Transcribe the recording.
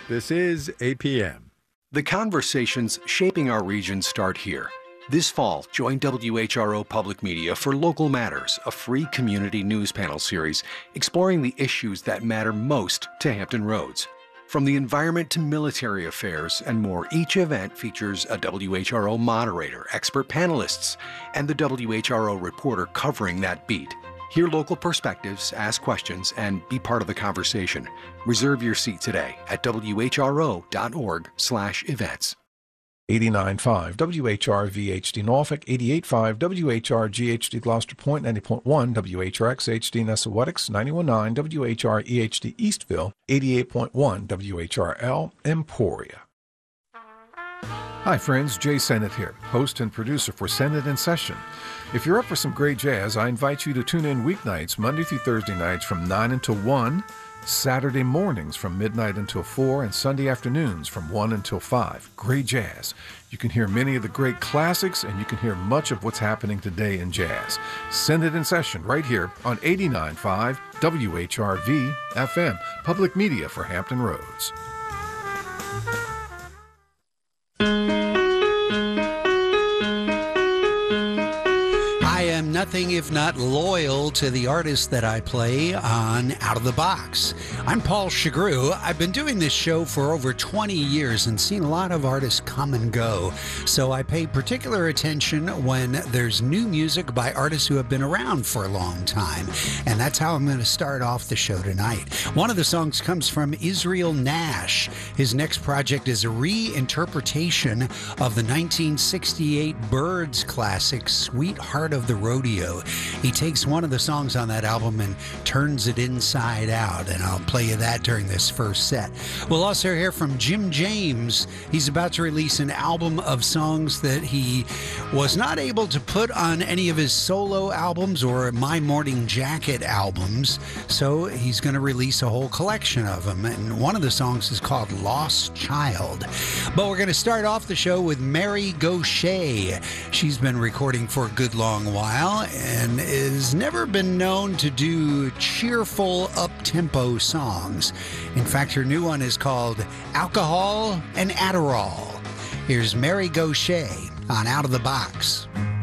This is APM. The conversations shaping our region start here. This fall, join WHRO Public Media for Local Matters, a free community news panel series exploring the issues that matter most to Hampton Roads. From the environment to military affairs and more, each event features a WHRO moderator, expert panelists, and the WHRO reporter covering that beat. Hear local perspectives, ask questions, and be part of the conversation. Reserve your seat today at whro.org/events. 89.5 WHR VHD Norfolk, 88.5 WHR GHD Gloucester Point, 90.1 WHRX HD Nessawetics, 91.9 WHR EHD Eastville, 88.1 WHRL Emporia. Hi friends, Jay Sennett here, host and producer for Sennett in Session. If you're up for some great jazz, I invite you to tune in weeknights, Monday through Thursday nights from 9 until 1, Saturday mornings from midnight until 4, and Sunday afternoons from 1 until 5. Great jazz. You can hear many of the great classics, and you can hear much of what's happening today in jazz. Sennett in Session right here on 89.5 WHRV FM, public media for Hampton Roads. Nothing if not loyal to the artists that I play on Out of the Box. I'm Paul Chagru. I've been doing this show for over 20 years and seen a lot of artists come and go. So I pay particular attention when there's new music by artists who have been around for a long time. And that's how I'm going to start off the show tonight. One of the songs comes from Israel Nash. His next project is a reinterpretation of the 1968 Byrds classic, Sweetheart of the Rodeo. He takes one of the songs on that album and turns it inside out, and I'll play you that during this first set. We'll also hear from Jim James. He's about to release an album of songs that he was not able to put on any of his solo albums or My Morning Jacket albums, so he's going to release a whole collection of them, and one of the songs is called Lost Child. But we're going to start off the show with Mary Gauthier. She's been recording for a good long while and has never been known to do cheerful, up-tempo songs. In fact, her new one is called Alcohol and Adderall. Here's Mary Gauthier on Out of the Box.